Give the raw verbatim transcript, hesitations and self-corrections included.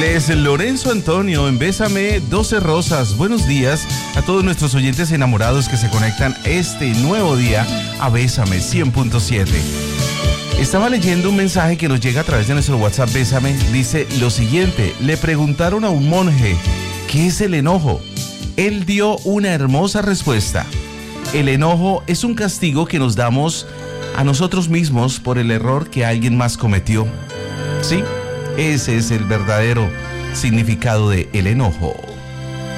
es Lorenzo Antonio en Bésame doce Rosas. Buenos días a todos nuestros oyentes enamorados que se conectan este nuevo día a Bésame cien punto siete. Estaba leyendo un mensaje que nos llega a través de nuestro WhatsApp Bésame. Dice lo siguiente: le preguntaron a un monje ¿qué es el enojo? Él dio una hermosa respuesta. El enojo es un castigo que nos damos a nosotros mismos por el error que alguien más cometió. Sí, ese es el verdadero significado de el enojo.